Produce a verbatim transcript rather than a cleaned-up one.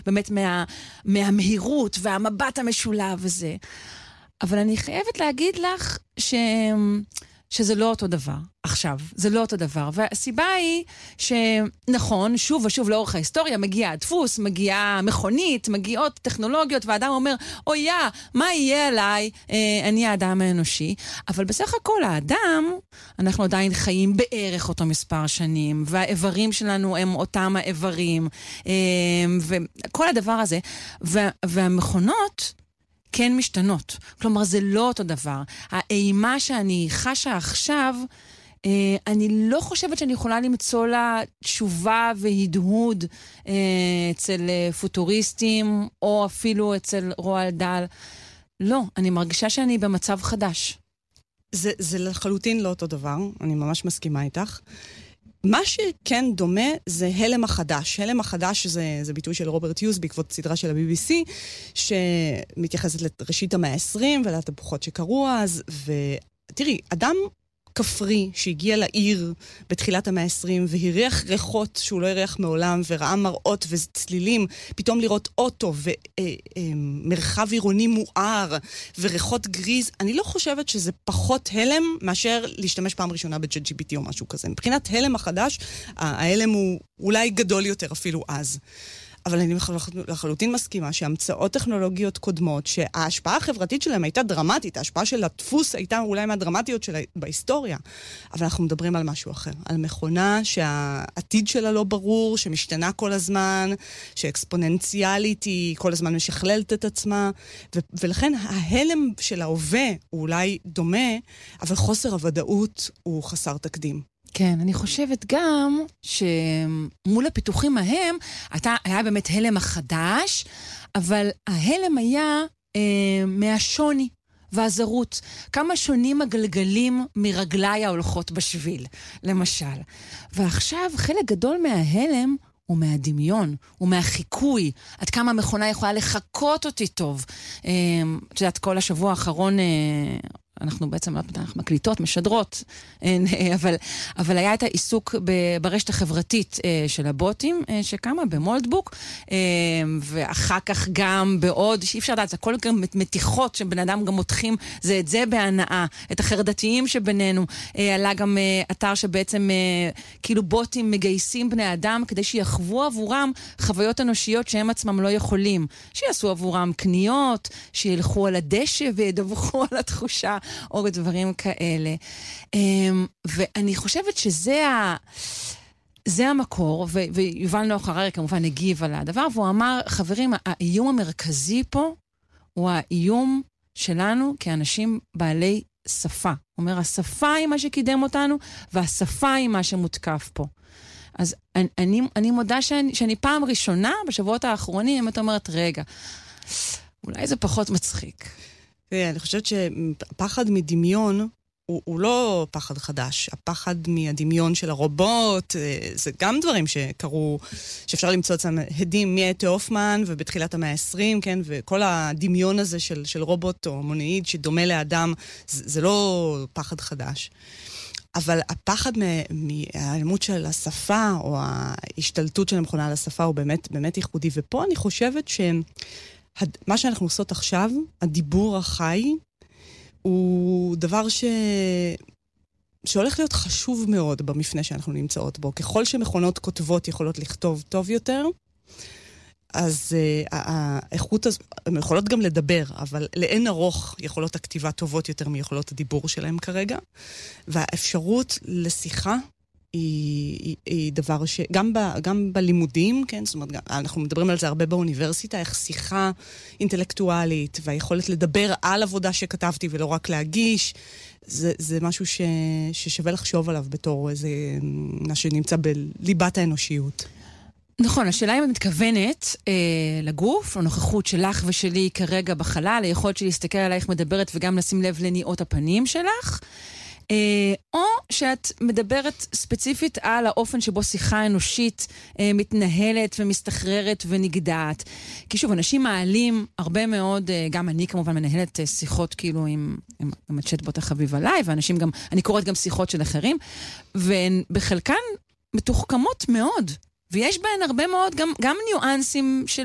באמת מה, מהמהירות והמבט המשולב הזה. אבל אני חייבת להגיד לך ש... שזה לא אותו דבר. עכשיו, זה לא אותו דבר. והסיבה היא שנכון, שוב ושוב לאורך ההיסטוריה, מגיע הדפוס, מגיעה מכונית, מגיעות טכנולוגיות, והאדם אומר, אוי יא, מה יהיה עליי? אה, אני האדם האנושי. אבל בסך הכל האדם, אנחנו עדיין חיים בערך אותו מספר שנים, והאיברים שלנו הם אותם האיברים, אה, וכל הדבר הזה. וה, והמכונות כן משתנות. כלומר, זה לא אותו דבר. האימה שאני חשה עכשיו, אה, אני לא חושבת שאני יכולה למצוא לה תשובה והדהוד אה, אצל פוטוריסטים, או אפילו אצל רועל דל. לא, אני מרגישה שאני במצב חדש. זה, זה לחלוטין לא אותו דבר, אני ממש מסכימה איתך. מה שכן דומה זה הלם החדש. הלם החדש זה, זה ביטוי של רוברט יוז בעקבות סדרה של ה-בי בי סי, שמתייחסת לראשית המאה ה-עשרים ולתהפוכות שקרו אז, ותראי, אדם כפרי שהגיע לעיר בתחילת המאה ה-עשרים והריח ריחות שהוא לא הריח מעולם וראה מראות וצלילים, פתאום לראות אוטו ומרחב עירוני מואר וריחות גריז, אני לא חושבת שזה פחות הלם מאשר להשתמש פעם ראשונה ב-צ'אט ג'י פי טי או משהו כזה. מבחינת הלם החדש, ההלם הוא אולי גדול יותר אפילו אז. אבל אני לחלוטין מסכימה שהמצאות טכנולוגיות קודמות, שההשפעה החברתית שלהם הייתה דרמטית, ההשפעה של הדפוס הייתה אולי מהדרמטיות שלה בהיסטוריה, אבל אנחנו מדברים על משהו אחר, על מכונה שהעתיד שלה לא ברור, שמשתנה כל הזמן, שאקספוננציאלית היא כל הזמן משכללת את עצמה, ו- ולכן ההלם של ההווה הוא אולי דומה, אבל חוסר הוודאות הוא חסר תקדים. כן, אני חושבת גם שמול הפיתוחים ההם, אתה, היה באמת הלם החדש, אבל ההלם היה אה, מהשוני והזרות. כמה שונים הגלגלים מרגלי ההולכות בשביל, למשל. ועכשיו חלק גדול מההלם הוא מהדמיון, הוא מהחיקוי. עד כמה המכונה יכולה לחכות אותי טוב. אה, את יודעת, כל השבוע האחרון... אה, אנחנו בעצם אנחנו מקליטות, משדרות, אבל, אבל היה את העיסוק ברשת החברתית של הבוטים, שקמה במולדבוק, ואחר כך גם בעוד, שאי אפשר לדעת, זה הכל גם מתיחות שבן אדם גם מותחים, זה את זה בהנאה, את החרדתיים שבינינו. עלה גם אתר שבעצם כאילו בוטים מגייסים בני אדם, כדי שיחוו עבורם חוויות אנושיות שהם עצמם לא יכולים. שיעשו עבורם קניות, שילכו על הדשא וידווחו על התחושה, או דברים כאלה. ואני חושבת שזה ה... זה המקור, ו... ויובל נוח הררי כמובן הגיב על הדבר, והוא אמר, חברים, האיום המרכזי פה הוא האיום שלנו כאנשים בעלי שפה. הוא אומר, השפה היא מה שקידם אותנו, והשפה היא מה שמותקף פה. אז אני, אני, אני מודה שאני, שאני פעם ראשונה, בשבועות האחרונים, את אומרת, רגע, אולי זה פחות מצחיק. אני חושבת שפחד מדמיון הוא, הוא לא פחד חדש. הפחד מהדמיון של הרובוט, זה גם דברים שקרו, שאפשר למצוא אצלם הדים מאתה הופמן ובתחילת המאה ה-עשרים, כן? וכל הדמיון הזה של, של רובוט או מונאיד שדומה לאדם, זה, זה לא פחד חדש. אבל הפחד מהאלימות של השפה או ההשתלטות של המכונה על השפה הוא באמת, באמת ייחודי. ופה אני חושבת ש... מה שאנחנו עושות עכשיו, הדיבור החי, הוא דבר ש... שהולך להיות חשוב מאוד במפנה שאנחנו נמצאות בו. ככל שמכונות כותבות יכולות לכתוב טוב יותר, אז uh, האיכות הזו, הן יכולות גם לדבר, אבל לאין ארוך יכולות הכתיבה טובות יותר מיכולות הדיבור שלהם כרגע. והאפשרות לשיחה, היא, היא, היא דבר ש... גם, ב, גם בלימודים, כן? זאת אומרת, אנחנו מדברים על זה הרבה באוניברסיטה, איך שיחה אינטלקטואלית, והיכולת לדבר על עבודה שכתבתי ולא רק להגיש, זה, זה משהו ש, ששווה לחשוב עליו בתור איזה, מה שנמצא בליבת האנושיות. נכון, השאלה אם את מתכוונת אה, לגוף, הנוכחות שלך ושלי כרגע בחלל, היכולת שלי להסתכל עלייך מדברת וגם לשים לב לניעות הפנים שלך, או שאת מדברת ספציפית על האופן שבו שיחה אנושית מתנהלת ומסתחררת ונגדעת. כי שוב, אנשים מעלים הרבה מאוד, גם אני כמובן מנהלת שיחות כאילו עם, עם, עם הצ'טבוט החביב עליי, ואנשים גם, אני קוראת גם שיחות של אחרים, ובחלקן מתוחכמות מאוד. ויש בהן הרבה מאוד גם, גם ניואנסים של